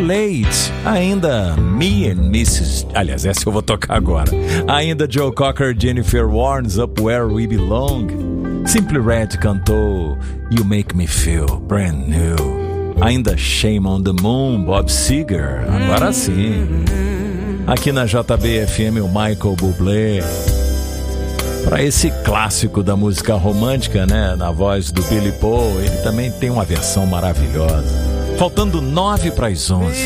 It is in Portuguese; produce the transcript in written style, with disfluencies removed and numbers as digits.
Late, ainda Me and Mrs. Aliás, essa eu vou tocar agora. Ainda Joe Cocker, Jennifer Warnes, Up Where We Belong. Simply Red cantou You Make Me Feel Brand New. Ainda Shame on the Moon, Bob Seger. Agora sim. Aqui na JBFM o Michael Bublé, para esse clássico da música romântica, né, na voz do Billy Paul. Ele também tem uma versão maravilhosa. Faltando 9 para as 11.